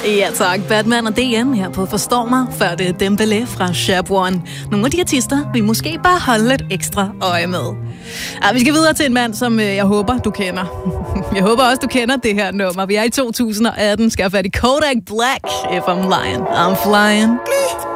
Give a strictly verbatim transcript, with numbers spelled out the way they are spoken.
Ja tak, Batman og D N her på Forstår mig, før det er Dembélé fra Shabuan. Nogle af de artister vi måske bare holde lidt ekstra øje med. Ja, vi skal videre til en mand, som øh, jeg håber, du kender. Jeg håber også, du kender det her nummer. Vi er i to tusind og atten, skal have fat i Kodak Black, If I'm Lying, I'm Flying.